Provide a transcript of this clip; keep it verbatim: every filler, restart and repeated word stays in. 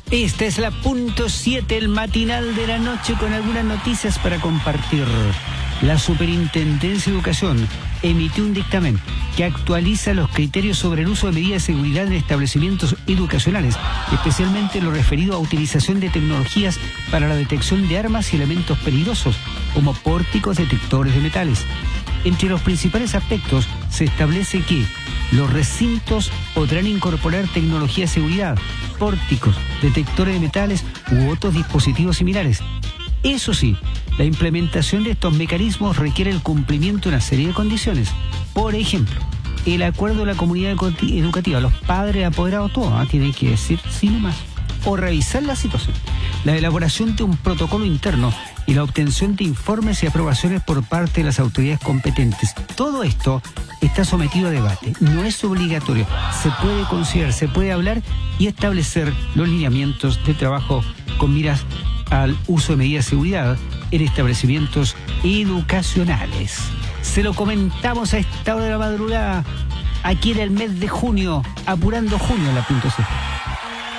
Esta es la punto siete, el matinal de la noche con algunas noticias para compartir. La Superintendencia de Educación emitió un dictamen que actualiza los criterios sobre el uso de medidas de seguridad en establecimientos educacionales, especialmente lo referido a utilización de tecnologías para la detección de armas y elementos peligrosos, como pórticos detectores de metales. Entre los principales aspectos se establece que los recintos podrán incorporar tecnología de seguridad, pórticos, detectores de metales u otros dispositivos similares. Eso sí, la implementación de estos mecanismos requiere el cumplimiento de una serie de condiciones. Por ejemplo, el acuerdo de la comunidad educativa, los padres apoderados, todos, ¿eh? tienen que decir sí nomás, o revisar la situación. La elaboración de un protocolo interno y la obtención de informes y aprobaciones por parte de las autoridades competentes. Todo esto está sometido a debate, no es obligatorio, se puede considerar, se puede hablar y establecer los lineamientos de trabajo con miras al uso de medidas de seguridad en establecimientos educacionales. Se lo comentamos a esta hora de la madrugada, aquí en el mes de junio, apurando junio en la punto C.